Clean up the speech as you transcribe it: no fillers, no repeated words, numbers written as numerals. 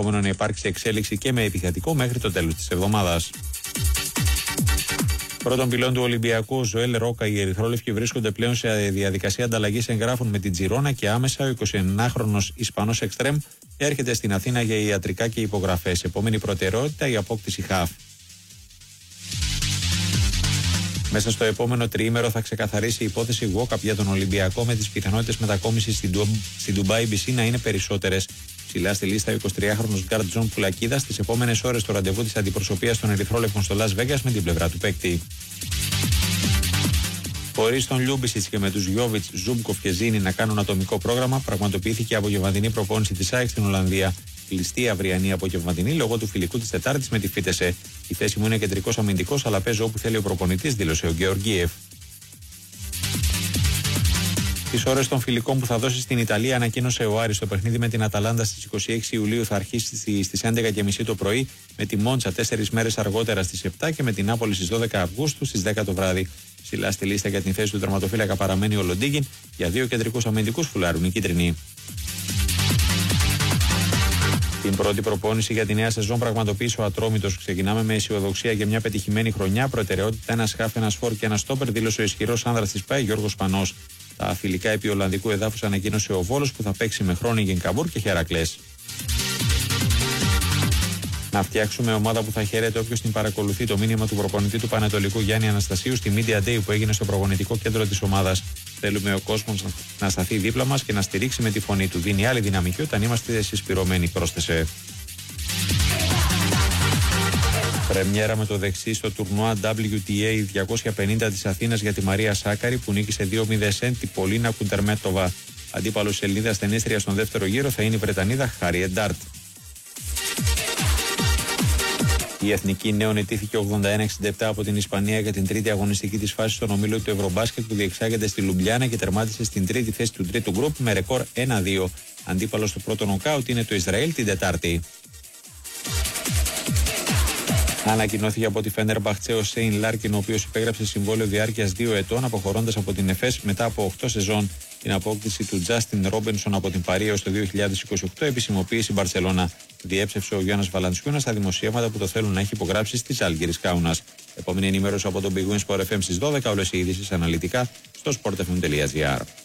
ενδεχόμενο να υπάρξει εξέλιξη και με επιθετικό μέχρι το τέλος της εβδομάδας. Πρώτον πυλών του Ολυμπιακού, ο Ζωέλ Ρόκα, οι Ερυθρόλευκοι βρίσκονται πλέον σε διαδικασία ανταλλαγής εγγράφων με την Τζιρόνα και άμεσα ο 29χρονος Ισπανός εξτρέμ έρχεται στην Αθήνα για ιατρικά και υπογραφές. Επόμενη προτεραιότητα η απόκτηση χαφ. Μέσα στο επόμενο τριήμερο θα ξεκαθαρίσει η υπόθεση walk-up για τον Ολυμπιακό, με τις πιθανότητες μετακόμισης στην Dubai BC να είναι περισσότερες. Ψηλά στη λίστα ο 23χρονος γκάρντ Τζον Πουλακίδας στις επόμενες ώρες το ραντεβού της αντιπροσωπείας των Ερυθρόλευκων στο Las Vegas με την πλευρά του παίκτη. Χωρίς τον Λιούμπισιτς και με τους Γιόβιτς, Ζούμπκοφ και Ζίνη να κάνουν ατομικό πρόγραμμα, πραγματοποιήθηκε η απογευματινή προπόνηση της ΑΕΚ στην Ολλανδία. Κλειστή αυριανή απογευματινή λόγω του φιλικού της Τετάρτης με τη Φίτεσε. Η θέση μου είναι κεντρικός αμυντικός, αλλά παίζω όπου θέλει ο προπονητής, δήλωσε ο Γεωργίεφ. Τις ώρες των φιλικών που θα δώσει στην Ιταλία, ανακοίνωσε ο Άρης. Το παιχνίδι με την Αταλάντα στις 26 Ιουλίου θα αρχίσει στις 11.30 το πρωί, με τη Μόντσα 4 μέρες αργότερα στις 7 και με την Νάπολη στις 12 Αυγούστου στις 10 το βράδυ. Ψηλά στη λίστα για την θέση του τερματοφύλακα παραμένει ο Λοντίγκιν. Για δύο κεντρικούς αμυντικούς φουλάρουν οι κίτρινοι. Την πρώτη προπόνηση για τη νέα σεζόν πραγματοποίησε ο Ατρόμητος. Ξεκινάμε με αισιοδοξία για μια πετυχημένη χρονιά. Προτεραιότητα ένα χάφ, ένα φορ και ένα στόπερ, δήλωσε ο ισχυρός άνδρας της ΠΑΕ Γιώργος Πανός. Τα φιλικά επί Ολλανδικού εδάφους ανακοίνωσε ο Βόλος, που θα παίξει με Χρόνιγεν, Καμπούρ και Χερακλές. Να φτιάξουμε ομάδα που θα χαίρεται όποιος την παρακολουθεί. Το μήνυμα του προπονητή του Πανετολικού Γιάννη Αναστασίου στη Media Day που έγινε στο προπονητικό κέντρο της ομάδας. Θέλουμε ο κόσμος να σταθεί δίπλα μας και να στηρίξει με τη φωνή του. Δίνει άλλη δυναμική όταν είμαστε συσπηρωμένοι, πρόσθεσε. Πρεμιέρα με το δεξί στο τουρνουά WTA 250 της Αθήνας για τη Μαρία Σάκαρη, που νίκησε 2-0 την Πολίνα Κουντερμέτοβα. Αντίπαλος Ελληνίδας τενίστρια στον δεύτερο γύρο θα είναι η Βρετανίδα Χάριετ Ντάρτ. Η Εθνική Νέων ετήθηκε 81-67 από την Ισπανία για την τρίτη αγωνιστική της φάσης στον ομίλο του Ευρωμπάσκετ, που διεξάγεται στη Λουμπλιάνα και τερμάτισε στην τρίτη θέση του τρίτου γκρουπ με ρεκόρ 1-2. Αντίπαλος στο πρώτο νοκάουτ είναι το Ισραήλ την Τετάρτη. Ανακοινώθηκε από τη Φενέρμπαχτσε ο Σέιν Λάρκιν, ο οποίος υπέγραψε συμβόλαιο διάρκειας 2 ετών, αποχωρώντας από την ΕΦΕΣ μετά από 8 σεζόν. Την απόκτηση του Τζάστιν Ρόμπενσον από την Παρί έως το 2028 επισημοποίησε η Μπαρσελόνα. Διέψευσε ο Γιάννας Βαλαντσιούνας στα δημοσιεύματα που το θέλουν να έχει υπογράψει στη Ζάλγκιρις Κάουνας. Επόμενη ενημέρωση από τον Big Win Sport FM στις 12. Όλες οι ειδήσεις αναλυτικά στο sportfm.gr.